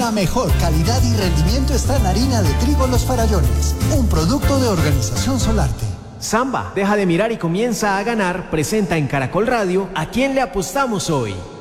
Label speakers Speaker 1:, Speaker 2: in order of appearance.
Speaker 1: La mejor calidad y rendimiento está en harina de trigo Los Farallones, un producto de Organización Solarte.
Speaker 2: Samba, deja de mirar y comienza a ganar. Presenta en Caracol Radio ¿A quién le apostamos hoy?